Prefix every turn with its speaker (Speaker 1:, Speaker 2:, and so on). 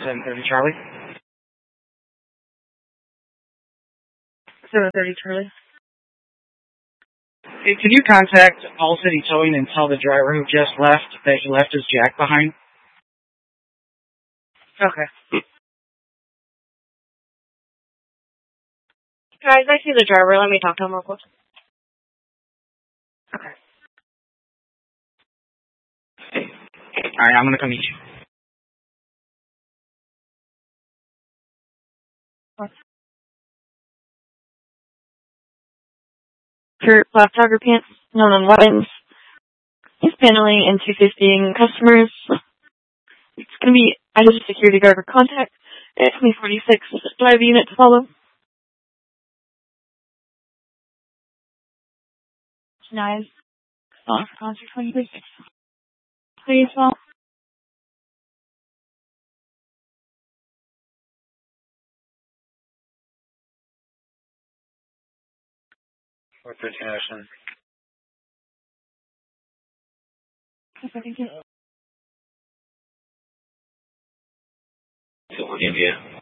Speaker 1: 730 Charlie.
Speaker 2: 730 Charlie.
Speaker 1: Hey, can you contact All City Towing and tell the driver who just left that he left his jack behind?
Speaker 2: Okay. Guys, I see the driver. Let me talk to him real quick. Okay.
Speaker 1: Alright, I'm gonna come meet you.
Speaker 2: Shirt, black jogger pants, known on weapons. He's paneling and 250ing customers. It's going to be either security guard or contact. It's 2046. Do I have a unit to follow? Nice. Contact 2046. Please, well.
Speaker 1: What's the connection?
Speaker 2: Thank you.
Speaker 3: So we'll give you